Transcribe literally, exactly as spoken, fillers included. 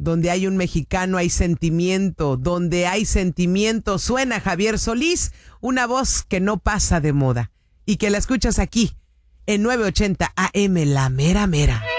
Donde hay un mexicano hay sentimiento, donde hay sentimiento suena Javier Solís, una voz que no pasa de moda y que la escuchas aquí en nueve ochenta A M, La Mera Mera.